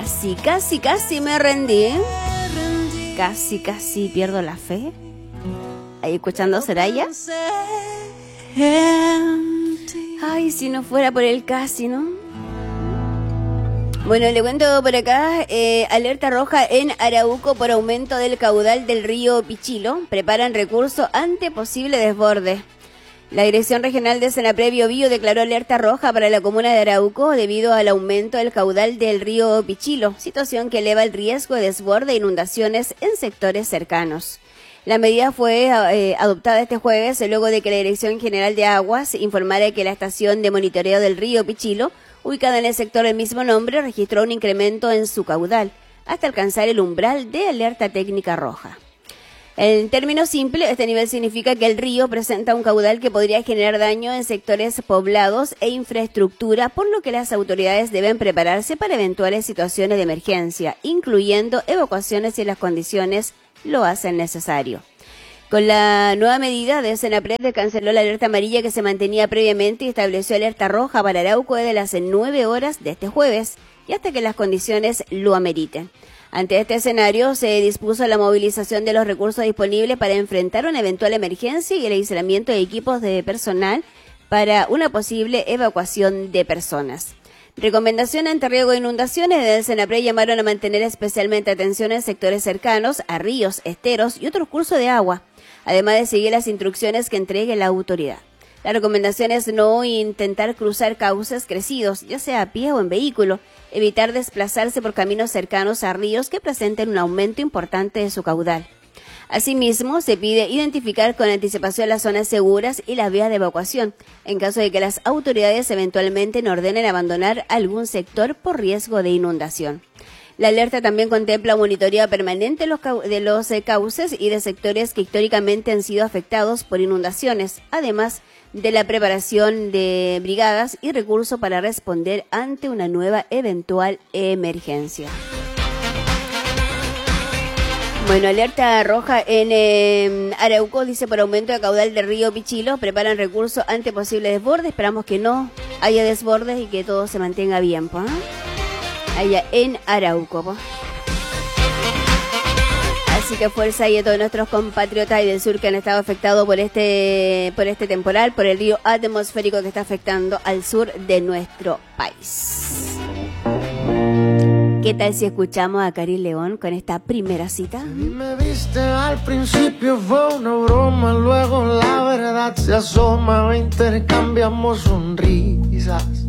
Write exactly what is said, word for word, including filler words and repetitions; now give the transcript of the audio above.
Casi, casi, casi me rendí. Casi, casi pierdo la fe. Ahí escuchando Soraya. Ay, si no fuera por el casi, ¿no? Bueno, le cuento por acá, eh, alerta roja en Arauco por aumento del caudal del río Pichilo. Preparan recurso ante posible desborde. La Dirección Regional de Senapred Biobío declaró alerta roja para la comuna de Arauco debido al aumento del caudal del río Pichilo, situación que eleva el riesgo de desborde e inundaciones en sectores cercanos. La medida fue eh, adoptada este jueves luego de que la Dirección General de Aguas informara que la estación de monitoreo del río Pichilo, ubicada en el sector del mismo nombre, registró un incremento en su caudal, hasta alcanzar el umbral de alerta técnica roja. En términos simples, este nivel significa que el río presenta un caudal que podría generar daño en sectores poblados e infraestructura, por lo que las autoridades deben prepararse para eventuales situaciones de emergencia, incluyendo evacuaciones si las condiciones lo hacen necesario. Con la nueva medida de Senapred canceló la alerta amarilla que se mantenía previamente y estableció alerta roja para Arauco desde las nueve horas de este jueves y hasta que las condiciones lo ameriten. Ante este escenario, se dispuso la movilización de los recursos disponibles para enfrentar una eventual emergencia y el aislamiento de equipos de personal para una posible evacuación de personas. Recomendación ante riesgo de inundaciones. Desde el Senapred llamaron a mantener especialmente atención en sectores cercanos a ríos, esteros y otros cursos de agua, además de seguir las instrucciones que entregue la autoridad. La recomendación es no intentar cruzar cauces crecidos, ya sea a pie o en vehículo, evitar desplazarse por caminos cercanos a ríos que presenten un aumento importante de su caudal. Asimismo, se pide identificar con anticipación las zonas seguras y las vías de evacuación, en caso de que las autoridades eventualmente no ordenen abandonar algún sector por riesgo de inundación. La alerta también contempla monitoría permanente de los, cau- de los eh, cauces y de sectores que históricamente han sido afectados por inundaciones, además de la preparación de brigadas y recursos para responder ante una nueva eventual emergencia. Bueno, alerta roja en eh, Arauco, dice por aumento de caudal del río Pichilo, preparan recursos ante posible desborde. Esperamos que no haya desbordes y que todo se mantenga bien, ¿pues? Allá en Arauco, ¿pues? Así que fuerza ahí a todos nuestros compatriotas y del sur que han estado afectados por este, por este temporal, por el río atmosférico que está afectando al sur de nuestro país. ¿Qué tal si escuchamos a Karin León con esta primera cita? Me viste al principio fue una broma, luego la verdad se asoma, intercambiamos sonrisas.